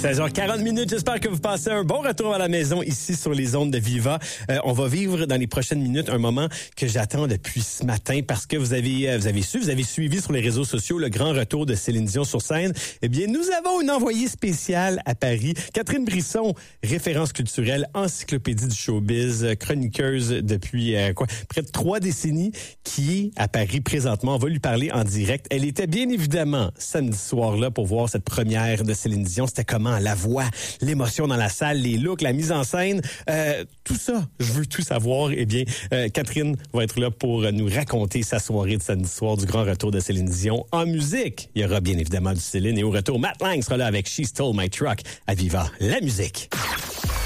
16h40, j'espère que vous passez un bon retour à la maison ici sur les ondes de Viva. On va vivre dans les prochaines minutes un moment que j'attends depuis ce matin parce que vous avez suivi sur les réseaux sociaux le grand retour de Céline Dion sur scène. Eh bien, nous avons une envoyée spéciale à Paris, Catherine Brisson, référence culturelle, encyclopédie du showbiz, chroniqueuse depuis près de 3 décennies, qui est à Paris présentement. On va lui parler en direct. Elle était bien évidemment samedi soir là pour voir cette première de Céline Dion. C'était comment la voix, l'émotion dans la salle, les looks, la mise en scène, tout ça. Je veux tout savoir. Eh bien, Catherine va être là pour nous raconter sa soirée de samedi soir du grand retour de Céline Dion en musique. Il y aura bien évidemment du Céline et au retour, Matt Lang sera là avec She Stole My Truck à Viva la musique.